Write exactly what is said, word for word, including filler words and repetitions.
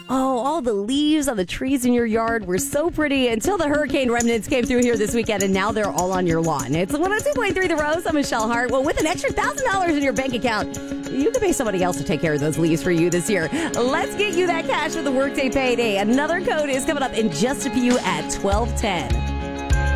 Oh, all the leaves on the trees in your yard were so pretty until the hurricane remnants came through here this weekend, and now they're all on your lawn. It's one oh two point three The Rose. I'm Michelle Hart. Well, with an extra one thousand dollars in your bank account, you can pay somebody else to take care of those leaves for you this year. Let's get you that cash for the Workday Payday. Another code is coming up in just a few at twelve ten.